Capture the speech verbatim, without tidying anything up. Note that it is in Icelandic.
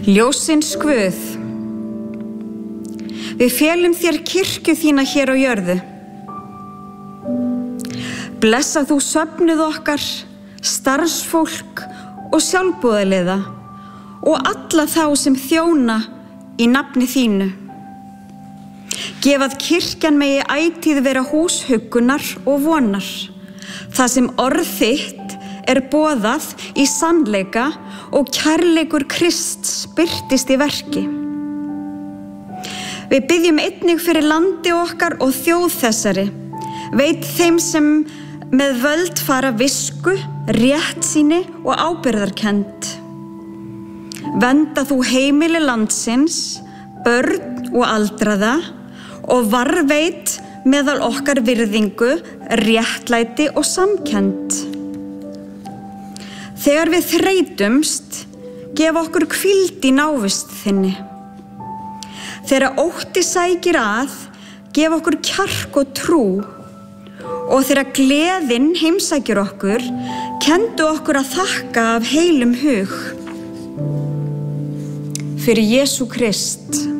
Ljósins Guð, við felum þér kirkju þína hér á jörðu. Blessa þú söfnuð okkar, starfsfólk og sjálfboðaliða og alla þá sem þjóna í nafni þínu. Gef að kirkjan megi ætíð vera hús huggunar og vonar, það sem orð þitt er boðað í sannleika og kærleikur Krists birtist í verki. Við biðjum einnig fyrir landi okkar og þjóð þessari, veit þeim sem með völd fara visku, réttsýni og ábyrgðarkennd. Vernda þú heimili landsins, börn og aldraða og varveit meðal okkar virðingu, réttlæti og samkennd. Þegar við þreytumst, gef okkur hvíld í návist þinni. Þegar ótti sækir að, gef okkur kjark og trú. Og þegar gleðin heimsækir okkur, kenndu okkur að þakka af heilum hug. Fyrir Jesú Krist.